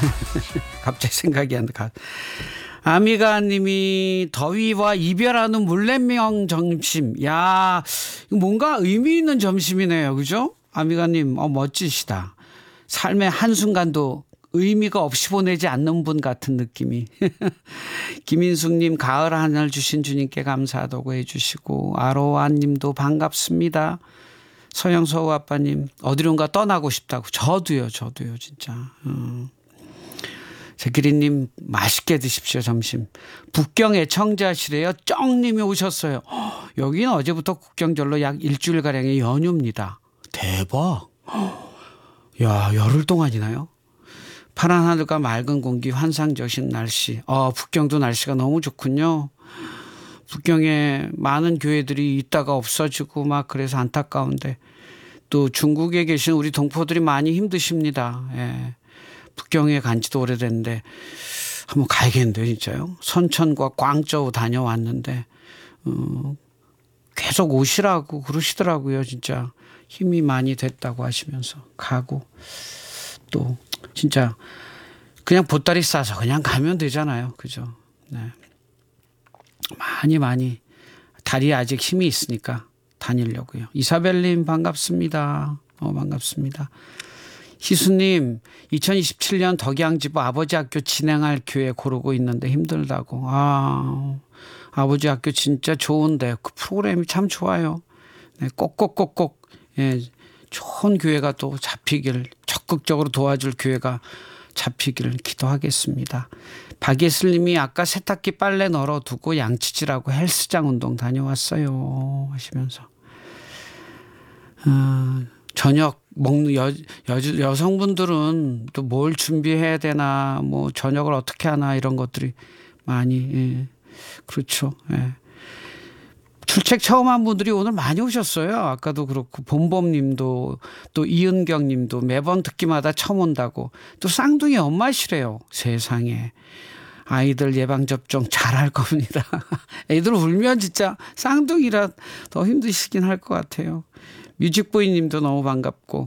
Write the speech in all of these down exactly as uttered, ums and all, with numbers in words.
갑자기 생각이 안 나. 아미가 님이 더위와 이별하는 물레명 점심. 야, 뭔가 의미 있는 점심이네요. 그죠? 아미가 님, 어, 멋지시다. 삶의 한순간도 의미가 없이 보내지 않는 분 같은 느낌이. 김인숙 님, 가을 하늘 주신 주님께 감사하다고 해주시고, 아로한 님도 반갑습니다. 서영서우 아빠님, 어디론가 떠나고 싶다고. 저도요, 저도요, 진짜. 음. 제키리님 맛있게 드십시오 점심. 북경 애청자시래요. 쩡님이 오셨어요. 허, 여기는 어제부터 국경절로 약 일주일가량의 연휴입니다. 대박. 허, 야 열흘 동안이나요? 파란 하늘과 맑은 공기, 환상적인 날씨. 어, 북경도 날씨가 너무 좋군요. 북경에 많은 교회들이 있다가 없어지고 막 그래서 안타까운데 또 중국에 계신 우리 동포들이 많이 힘드십니다. 예. 북경에 간 지도 오래됐는데 한번 가야겠는데요, 진짜요. 선천과 광저우 다녀왔는데 어, 계속 오시라고 그러시더라고요. 진짜 힘이 많이 됐다고 하시면서 가고 또 진짜 그냥 보따리 싸서 그냥 가면 되잖아요. 그죠? 네. 많이 많이 다리에 아직 힘이 있으니까 다니려고요. 이사벨님 반갑습니다. 어, 반갑습니다. 희수님, 이천이십칠 년 덕양지부 아버지 학교 진행할 교회 고르고 있는데 힘들다고. 아, 아버지 학교 진짜 좋은데 그 프로그램이 참 좋아요. 네, 꼭꼭꼭꼭 예, 좋은 교회가 또 잡히길, 적극적으로 도와줄 교회가 잡히기를 기도하겠습니다. 박예슬 님이 아까 세탁기 빨래 널어두고 양치질하고 헬스장 운동 다녀왔어요 하시면서 어, 저녁 먹는 여, 여, 여성분들은 또 뭘 준비해야 되나 뭐 저녁을 어떻게 하나 이런 것들이 많이 예. 그렇죠. 예. 출첵 처음 한 분들이 오늘 많이 오셨어요. 아까도 그렇고 봄봄님도 또 이은경님도 매번 듣기마다 처음 온다고 또 쌍둥이 엄마시래요. 세상에. 아이들 예방접종 잘할 겁니다. 애들 울면 진짜 쌍둥이라 더 힘드시긴 할 것 같아요. 뮤직보이님도 너무 반갑고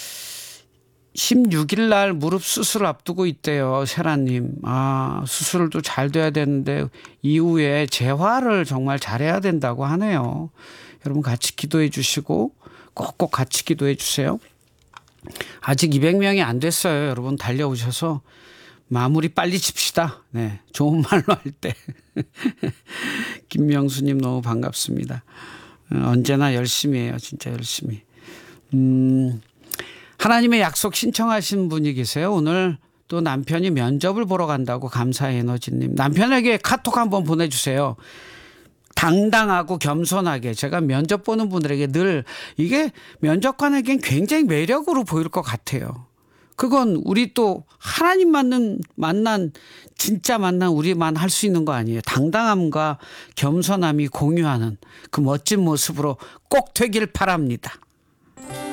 십육 일 날 무릎 수술 앞두고 있대요. 세라님. 아, 수술도 잘 돼야 되는데 이후에 재활을 정말 잘해야 된다고 하네요. 여러분 같이 기도해 주시고 꼭꼭 같이 기도해 주세요. 아직 이백 명이 안 됐어요. 여러분 달려오셔서 마무리 빨리 칩시다. 네, 좋은 말로 할 때. 김명수님 너무 반갑습니다. 언제나 열심히 해요. 진짜 열심히. 음, 하나님의 약속 신청하신 분이 계세요. 오늘 또 남편이 면접을 보러 간다고 감사의 에너지님. 남편에게 카톡 한번 보내주세요. 당당하고 겸손하게. 제가 면접 보는 분들에게 늘 이게 면접관에겐 굉장히 매력으로 보일 것 같아요. 그건 우리 또 하나님 만난, 만난 진짜 만난 우리만 할 수 있는 거 아니에요. 당당함과 겸손함이 공유하는 그 멋진 모습으로 꼭 되길 바랍니다.